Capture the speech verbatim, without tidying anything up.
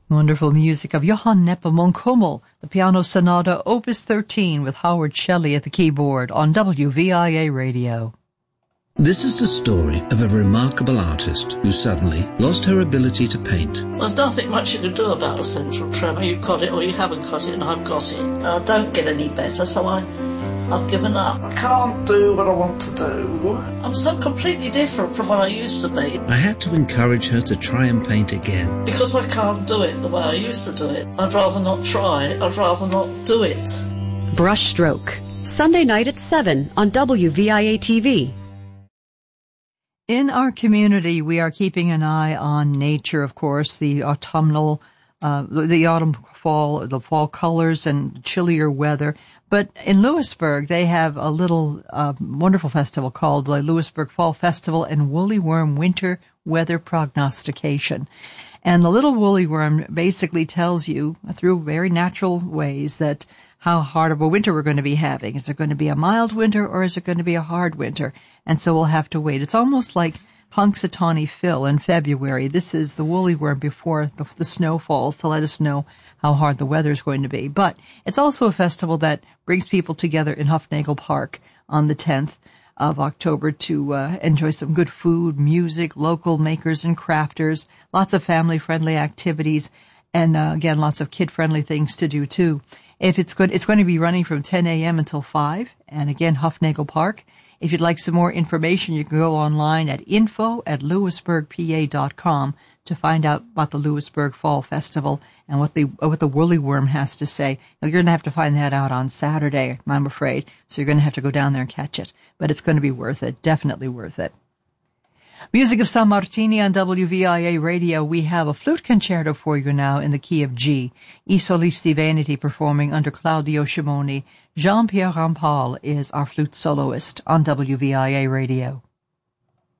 Wonderful music of Johann Nepomuk Hummel, the Piano Sonata Opus thirteen with Howard Shelley at the keyboard on W V I A Radio. This is the story of a remarkable artist who suddenly lost her ability to paint. There's nothing much you can do about a central tremor. You've got it or you haven't got it, and I've got it. And I don't get any better, so I, I've given up. I can't do what I want to do. I'm so completely different from what I used to be. I had to encourage her to try and paint again. Because I can't do it the way I used to do it. I'd rather not try. I'd rather not do it. Brushstroke, Sunday night at seven on W V I A T V. In our community, we are keeping an eye on nature, of course, the autumnal, uh, the autumn, fall, the fall colors and chillier weather. But in Lewisburg, they have a little uh, wonderful festival called the Lewisburg Fall Festival and Woolly Worm Winter Weather Prognostication. And the little woolly worm basically tells you through very natural ways that how hard of a winter we're going to be having. Is it going to be a mild winter or is it going to be a hard winter? And so we'll have to wait. It's almost like Punxsutawney Phil in February. This is the woolly worm before the, the snow falls to let us know how hard the weather is going to be. But it's also a festival that brings people together in Hufnagel Park on the tenth of October to uh, enjoy some good food, music, local makers and crafters, lots of family-friendly activities, and uh, again, lots of kid-friendly things to do too. If it's good, it's going to be running from ten a.m. until five, and again, Hufnagel Park. If you'd like some more information, you can go online at info at lewisburg p a dot com to find out about the Lewisburg Fall Festival and what the what the woolly worm has to say. Now, you're going to have to find that out on Saturday, I'm afraid, so you're going to have to go down there and catch it. But it's going to be worth it, definitely worth it. Music of San Martini on W V I A Radio. We have a flute concerto for you now in the key of G. I Solisti Veneti performing under Claudio Scimoni. Jean-Pierre Rampal is our flute soloist on W V I A Radio.